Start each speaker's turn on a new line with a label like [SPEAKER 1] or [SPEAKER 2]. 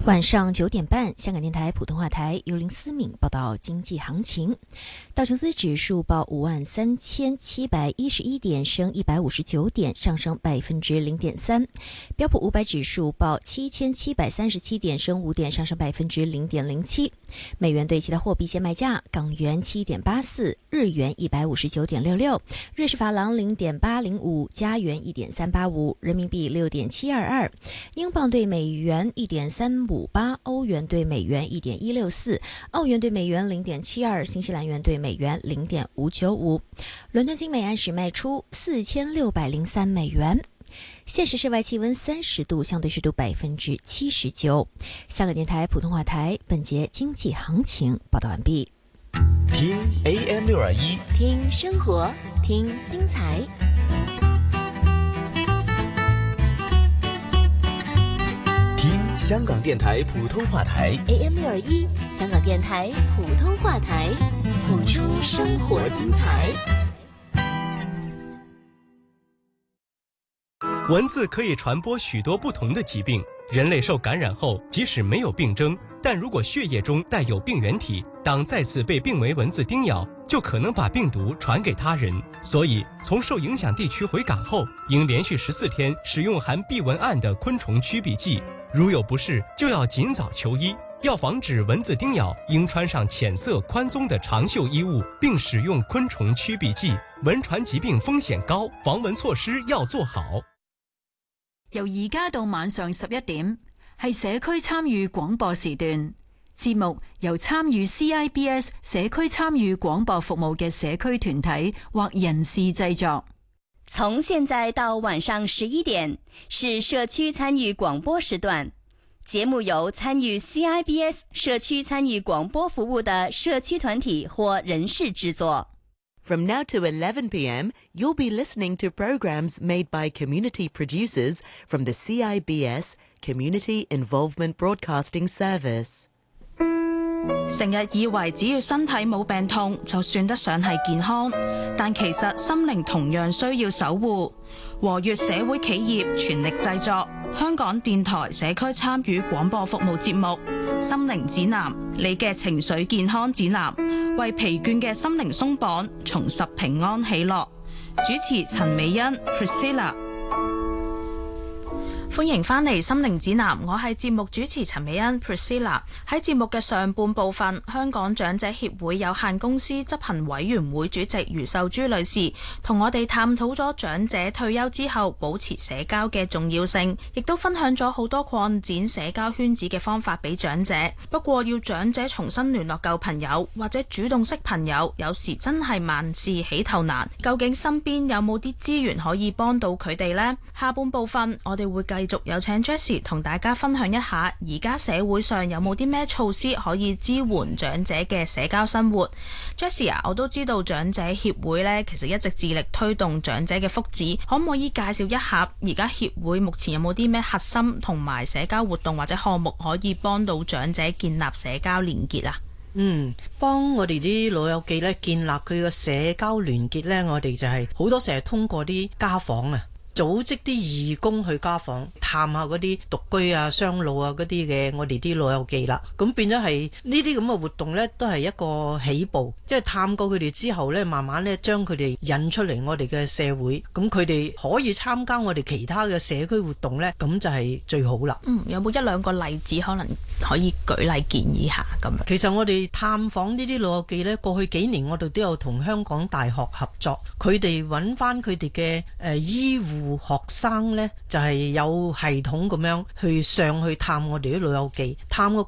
[SPEAKER 1] 晚上9點半，香港電台普通話台由林思敏報道經濟行情。道瓊斯指數報53,711點，升159點，上升0.3%。標普500指數報7,737點，升5點，上升0.07%。美元對其他貨幣現賣價：港元7.84，日元159.66，瑞士法郎0.805，加元1.385，人民幣6.722，英鎊對美元1.358，歐元對美元1.164，澳元對美元0.72，新西蘭元對美元0.595。倫敦金每安士賣出4603美元。現時室外氣溫30度，相對濕度79%。香港電台普通話台本節經濟行情報道完畢。
[SPEAKER 2] 聽 AM621，
[SPEAKER 3] 聽生活，聽精彩。
[SPEAKER 2] 聽香港電台普通話台
[SPEAKER 3] AM621，香港電台普通話台，譜出生活精彩。
[SPEAKER 4] 蚊子可以傳播許多不同的疾病，人類受感染後，即使沒有病徵，但如果血液中帶有病原體，當再次被病危蚊子叮咬，就可能把病毒傳給他人。所以，從受影響地區回港後，應連續14天使用含避蚊胺的昆蟲驅避劑。如有不適，就要盡早求醫。要防止蚊子叮咬，應穿上淺色寬鬆的長袖衣物，並使用昆蟲驅避劑。蚊傳疾病風險高，防蚊措施要做好。
[SPEAKER 5] 由而家到晚上11點，係社區參與廣播時段。節目由參與 CIBS 社區參與廣播服務嘅社區團體或人士製作。
[SPEAKER 3] 從現在到晚上11點，是社區參與廣播時段。節目由參與 CIBS 社區參與廣播服務的社區團體或人士製作。
[SPEAKER 6] From now to 11 p.m., you'll be listening to programs made by community producers from the CIBS Community Involvement Broadcasting Service.
[SPEAKER 7] 成日以為只要身體冇病痛就算得上係健康，但其實心靈同樣需要守護。和悅社會企業全力製作香港電台社區參與廣播服務節目《心靈指南》，你嘅情緒健康指南，為疲倦嘅心靈鬆綁，重拾平安喜樂。主持陳美欣 Priscilla。歡迎返嚟心靈指南，我係節目主持陳美欣 Priscilla。喺節目嘅上半部分，香港長者協會有限公司執行委員會主席余秀珠女士同我哋探討咗長者退休之後保持社交嘅重要性，亦都分享咗好多擴展社交圈子嘅方法俾長者。不過要長者重新聯絡舊朋友或者主動識朋友，有時真係萬事起頭難。究竟身邊有冇啲資源可以幫到佢哋呢？下半部分我哋會繼續有請 Jessie 同大家分享一下而家社會上有冇啲咩措施可以支援長者嘅社交生活。 Jessie 啊，我都知道長者協會呢其實一直致力推動長者嘅福祉，可唔可以介紹一下而家協會目前有冇啲咩核心同埋社交活動或者項目可以幫到長者建立社交連結啊？
[SPEAKER 8] 幫我哋啲老友記呢建立佢嘅社交聯結呢，我哋就係好多時係通過啲家訪啊，組織啲義工去家訪探下嗰啲獨居啊、雙老啊嗰啲嘅我哋啲老友記啦。咁變咗係呢啲咁嘅活動呢，都係一個起步，即係探過佢哋之後呢，慢慢呢將佢哋引出嚟我哋嘅社會，咁佢哋可以參加我哋其他嘅社區活動呢，咁就係最好啦。
[SPEAKER 7] 有冇一兩個例子可能可以舉例建議下咁？
[SPEAKER 8] 其實我哋探訪呢啲老友記呢，過去幾年我哋都有同香港大學合作，佢哋揾翻佢哋嘅醫護學生呢，就係有系統咁樣去上去探我哋啲老友記，探個